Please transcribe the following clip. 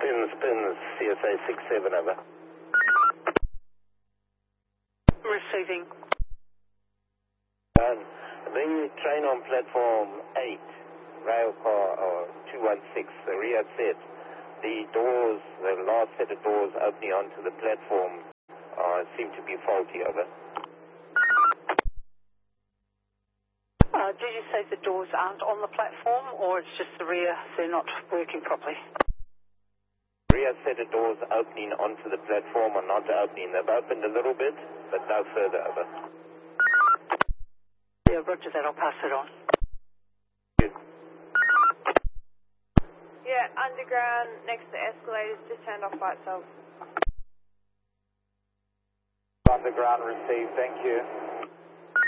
Spins, CSA 67, over. Receiving. The train on platform 8, rail car 216, the rear set, the doors, the last set of doors opening onto the platform seem to be faulty, over. Did you say the doors aren't on the platform, or it's just the rear, they're not working properly? Rear set of doors opening onto the platform are not opening. They've opened a little bit, but no further, over. Yeah, roger that, I'll pass it on. Yeah, underground next to escalators, just turned off by itself. Underground received, thank you.